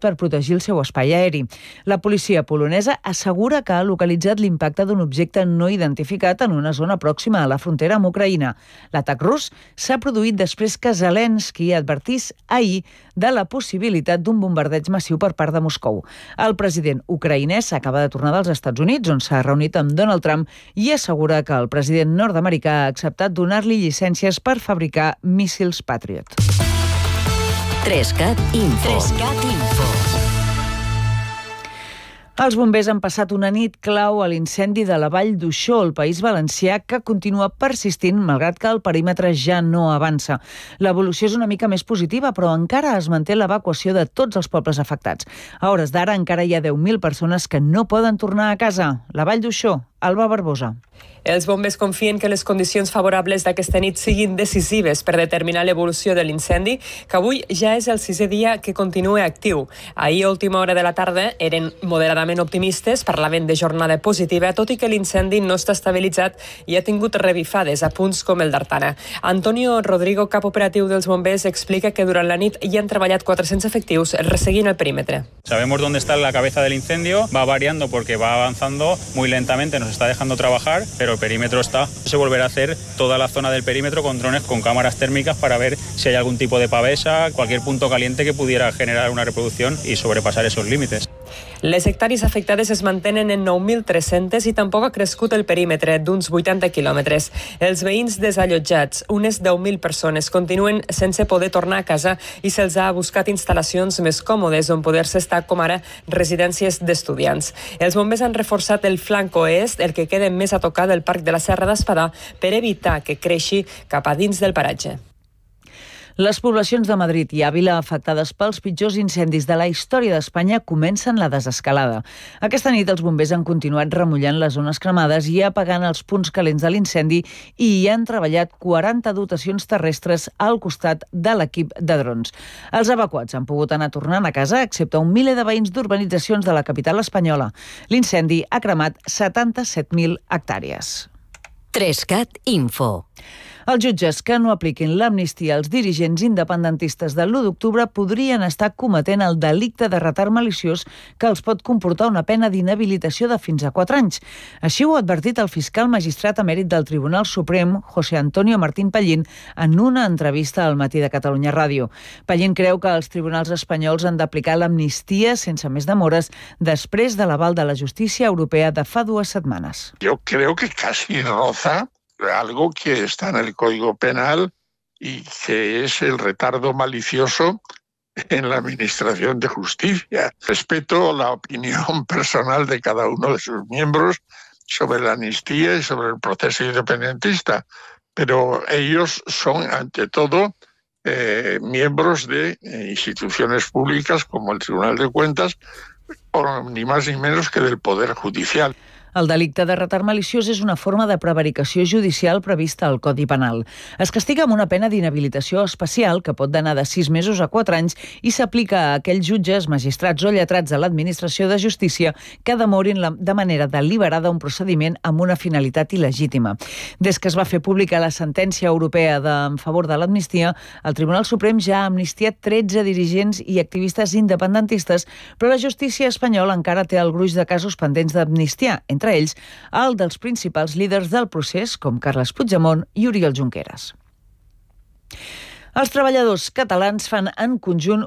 per protegir el seu espai aeri. La policia polonesa assegura que ha localitzat l'impacte d'un objecte no identificat en una zona pròxima a la frontera amb Ucraïna. L'atac rus s'ha produït després que Zelensky advertís ahir de la possibilitat d'un bombardeig massiu per part de Moscou. El president ucraïnès acaba de tornar dels Estats Units, on s'ha reunit amb Donald Trump, i assegura que el president nord-americà ha acceptat donar-li llicències per fabricar míssils Patriot. 3CAT Info. Els bombers han passat una nit clau a l'incendi de la Vall d'Uixó, al País Valencià, que continua persistint, malgrat que el perímetre ja no avança. L'evolució és una mica més positiva, però encara es manté l'evacuació de tots els pobles afectats. A hores d'ara encara hi ha 10.000 persones que no poden tornar a casa. La Vall d'Uixó, Alba Barbosa. Els bombers confien que les condicions favorables d'aquesta nit siguin decisives per determinar l'evolució de l'incendi, que avui ja és el 6è dia que continua actiu. Ahir, a última hora de la tarda, eren moderadament optimistes, parlaven de jornada positiva, tot i que l'incendi no està estabilitzat i ha tingut revifades a punts com el d'Artana. Antonio Rodrigo, cap operatiu dels bombers, explica que durant la nit hi han treballat 400 efectius resseguint el perímetre. Sabemos dónde está la cabeza del incendio, va variando porque va avanzando muy lentamente, nos está dejando trabajar, pero el perímetro está. Se volverá a hacer toda la zona del perímetro con drones con cámaras térmicas para ver si hay algún tipo de pavesa, cualquier punto caliente que pudiera generar una reproducción y sobrepasar esos límites. Les hectàrees afectades es mantenen en 9.300 i tampoc ha crescut el perímetre d'uns 80 quilòmetres. Els veïns desallotjats, unes 10.000 persones, continuen sense poder tornar a casa i se'ls ha buscat instal·lacions més còmodes on poder-se estar, com ara residències d'estudiants. Els bombers han reforçat el flanc oest, el que queda més a tocar del Parc de la Serra d'Espadà, per evitar que creixi cap a dins del paratge. Les poblacions de Madrid i Àvila, afectades pels pitjors incendis de la història d'Espanya, comencen la desescalada. Aquesta nit els bombers han continuat remullant les zones cremades i apagant els punts calents de l'incendi i hi han treballat 40 dotacions terrestres al costat de l'equip de drons. Els evacuats han pogut anar tornant a casa, excepte un miler de veïns d'urbanitzacions de la capital espanyola. L'incendi ha cremat 77.000 hectàrees. 3CAT Info. Els jutges que no apliquin l'amnistia als dirigents independentistes de l'1 d'octubre podrien estar cometent el delicte de retard maliciós que els pot comportar una pena d'inhabilitació de fins a 4 anys. Així ho ha advertit el fiscal magistrat emèrit del Tribunal Suprem, José Antonio Martín Pallín, en una entrevista al Matí de Catalunya Ràdio. Pallín creu que els tribunals espanyols han d'aplicar l'amnistia sense més demores després de l'aval de la justícia europea de fa 2 setmanes. Yo creo que casi roza algo que está en el Código Penal y que es el retardo malicioso en la administración de justicia. Respeto la opinión personal de cada uno de sus miembros sobre la amnistía y sobre el proceso independentista, pero ellos son, ante todo, miembros de instituciones públicas como el Tribunal de Cuentas, o ni más ni menos que del Poder Judicial. El delicte de retard maliciós és una forma de prevaricació judicial prevista al Codi Penal. Es castiga amb una pena d'inhabilitació especial que pot d'anar de 6 mesos a 4 anys i s'aplica a aquells jutges, magistrats o lletrats de l'administració de justícia que demorin de manera deliberada un procediment amb una finalitat il·legítima. Des que es va fer pública la sentència europea en favor de l'amnistia, el Tribunal Suprem ja ha amnistiat 13 dirigents i activistes independentistes, però la justícia espanyola encara té el gruix de casos pendents d'amnistiar, entre ells el dels principals líders del procés, com Carles Puigdemont i Oriol Junqueras. Els treballadors catalans fan en conjunt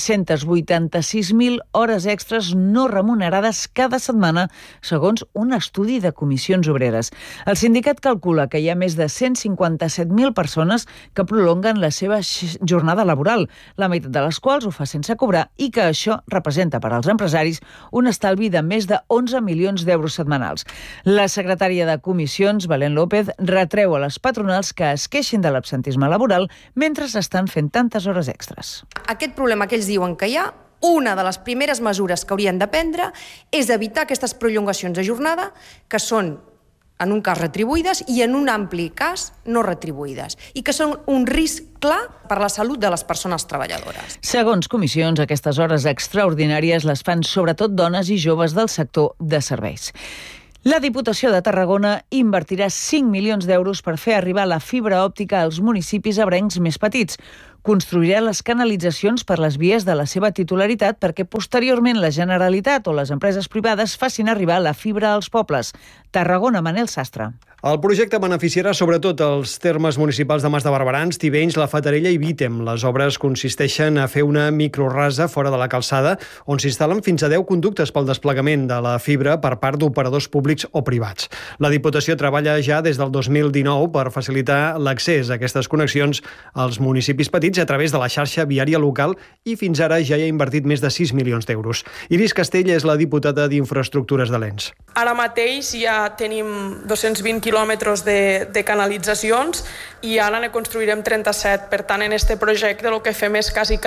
486.000 hores extres no remunerades cada setmana, segons un estudi de comissions obreres. El sindicat calcula que hi ha més de 157.000 persones que prolonguen la seva jornada laboral, la meitat de les quals ho fa sense cobrar, i que això representa per als empresaris un estalvi de més de 11 milions d'euros setmanals. La secretària de comissions, Belén López, retreu a les patronals que es queixin de l'absentisme laboral mentre s'estan fent tantes hores extres. Aquest problema que ells diuen que hi ha, una de les primeres mesures que haurien de prendre és evitar aquestes prolongacions de jornada que són, en un cas, retribuïdes i en un ampli cas no retribuïdes i que són un risc clar per la salut de les persones treballadores. Segons comissions, aquestes hores extraordinàries les fan sobretot dones i joves del sector de serveis. La Diputació de Tarragona invertirà 5 milions d'euros per fer arribar la fibra òptica als municipis ebrencs més petits. construirà les canalitzacions per les vies de la seva titularitat perquè posteriorment la Generalitat o les empreses privades facin arribar la fibra als pobles. Tarragona, Manel Sastre. El projecte beneficiarà sobretot els termes municipals de Mas de Barberans, Tivenys, La Fatarella i Vítem. Les obres consisteixen a fer una microrasa fora de la calçada on s'instal·len fins a 10 conductes pel desplegament de la fibra per part d'operadors públics o privats. La Diputació treballa ja des del 2019 per facilitar l'accés a aquestes connexions als municipis petits a través de la xarxa viària local i fins ara ja hi ha invertit més de 6 milions d'euros. Iris Castell és la diputada d'Infraestructures de l'ENS. Ara mateix ja tenim 220 quilòmetres de canalitzacions i ara ne construirem 37. Per tant, en aquest projecte el que fem és quasi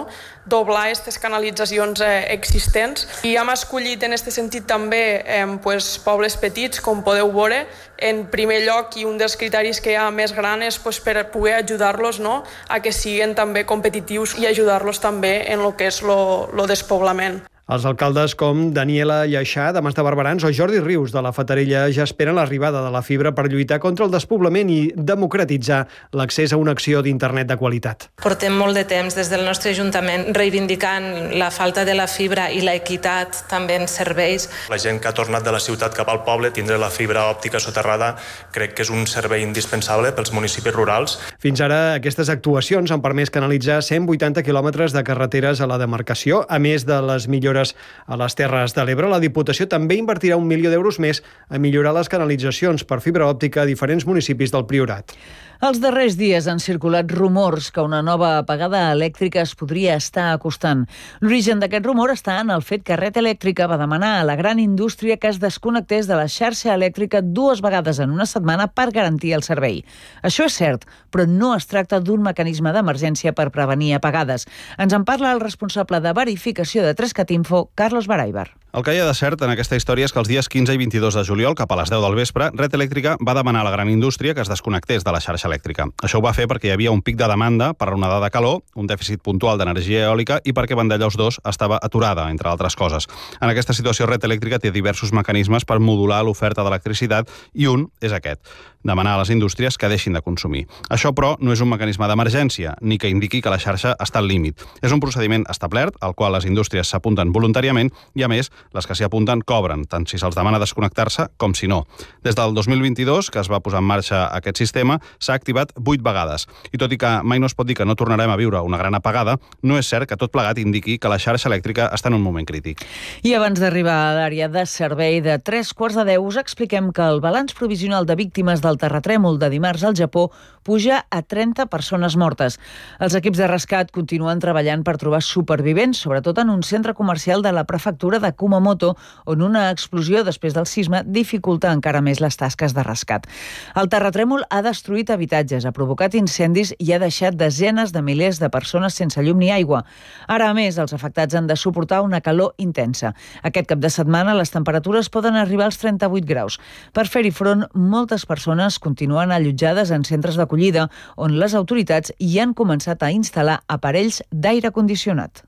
doblar aquestes canalitzacions existents. I hem escollit en aquest sentit també pobles petits, com podeu veure, en primer lloc, i un dels criteris que hi ha més gran és per poder ajudar-los a que siguin també competitius i ajudar-los també en el que és el despoblament. Els alcaldes com Daniela Lleixà, de Mas de Barberans, o Jordi Rius, de La Fatarella, ja esperen l'arribada de la fibra per lluitar contra el despoblament i democratitzar l'accés a una acció d'internet de qualitat. Portem molt de temps des del nostre Ajuntament reivindicant la falta de la fibra i l'equitat també en serveis. La gent que ha tornat de la ciutat cap al poble, tindre la fibra òptica soterrada, crec que és un servei indispensable pels municipis rurals. Fins ara, aquestes actuacions han permès canalitzar 180 quilòmetres de carreteres a la demarcació, a més de les millores a les Terres de l'Ebre. La Diputació també invertirà 1 milió d'euros més a millorar les canalitzacions per fibra òptica a diferents municipis del Priorat. Els darrers dies han circulat rumors que una nova apagada elèctrica es podria estar acostant. L'origen d'aquest rumor està en el fet que Red Eléctrica va demanar a la gran indústria que es desconnectés de la xarxa elèctrica 2 vegades en una setmana per garantir el servei. Això és cert, però no es tracta d'un mecanisme d'emergència per prevenir apagades. Ens en parla el responsable de verificació de 3cat Info, Carlos Baraibar. El que hi ha de cert en aquesta història és que els dies 15 i 22 de juliol, cap a les 10 del vespre, Red Eléctrica va demanar a la gran indústria que es desconnectés de la xarxa elèctrica. Això ho va fer perquè hi havia un pic de demanda per onada de calor, un dèficit puntual d'energia eòlica i perquè Vandellòs 2 estava aturada, entre altres coses. En aquesta situació, Red Eléctrica té diversos mecanismes per modular l'oferta d'electricitat i un és aquest, demanar a les indústries que deixin de consumir. Això, però, no és un mecanisme d'emergència, ni que indiqui que la xarxa està al límit. És un procediment establert, al qual les indústries s'apunten voluntàriament i, a més, les que s'hi apunten cobren, tant si se'ls demana desconnectar-se com si no. Des del 2022, que es va posar en marxa aquest sistema, s'ha activat 8 vegades. I tot i que mai no es pot dir que no tornarem a viure una gran apagada, no és cert que tot plegat indiqui que la xarxa elèctrica està en un moment crític. I abans d'arribar a l'àrea de servei de 3:15, us expliquem que el balanç provisional de víctimes del terratrèmol de dimarts al Japó puja a 30 persones mortes. Els equips de rescat continuen treballant per trobar supervivents, sobretot en un centre comercial de la prefectura de Kumamoto, on una explosió després del sisme dificulta encara més les tasques de rescat. El terratrèmol ha destruït habitatges, ha provocat incendis i ha deixat desenes de milers de persones sense llum ni aigua. Ara, a més, els afectats han de suportar una calor intensa. Aquest cap de setmana les temperatures poden arribar als 38 graus. Per fer-hi front, moltes persones continuen allotjades en centres d'acollida, on les autoritats hi han començat a instal·lar aparells d'aire condicionat.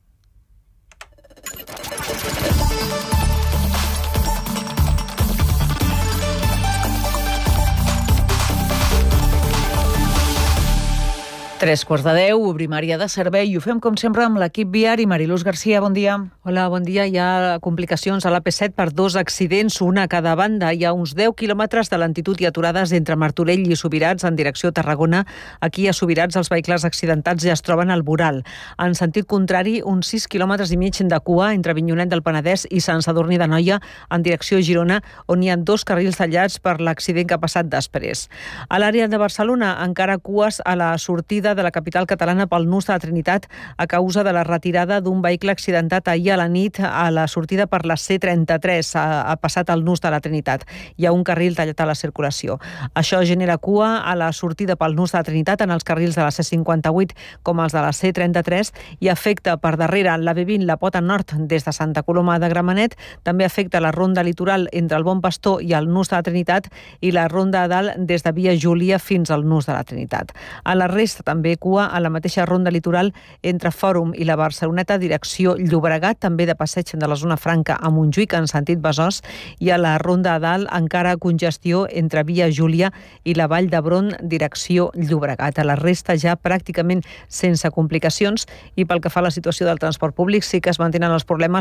Tres quarts de 10, obrim àrea de servei i ho fem com sempre amb l'equip viari. Mariluz Garcia, bon dia. Hola, bon dia. Hi ha complicacions a l'AP7 per 2 accidents, una a cada banda. Hi ha uns 10 quilòmetres de lentitud i aturades entre Martorell i Subirats en direcció a Tarragona. Aquí a Subirats els vehicles accidentats ja es troben al voral. En sentit contrari, uns 6 quilòmetres i mig de cua entre Avinyonet del Penedès i Sant Sadurní d'Anoia en direcció a Girona, on hi ha 2 carrils tallats per l'accident que ha passat després. A l'àrea de Barcelona, encara cues a la sortida de la capital catalana pel nus de la Trinitat a causa de la retirada d'un vehicle accidentat ahir a la nit a la sortida per la C33. Ha passat el nus de la Trinitat. Hi ha un carril tallat a la circulació. Això genera cua a la sortida pel nus de la Trinitat en els carrils de la C58 com els de la C33 i afecta per darrere la B20, la Pota Nord, des de Santa Coloma de Gramenet. També afecta la ronda litoral entre el Bon Pastor i el nus de la Trinitat i la ronda a dalt des de Via Júlia fins al nus de la Trinitat. A la resta també també cua a la mateixa ronda litoral entre Fòrum i la Barceloneta, direcció Llobregat, també de passeig de la zona franca a Montjuïc en sentit Besòs, i a la ronda a dalt encara congestió entre Via Júlia i la Vall d'Hebron, direcció Llobregat. A la resta ja pràcticament sense complicacions, i pel que fa a la situació del transport públic sí que es mantenen els problemes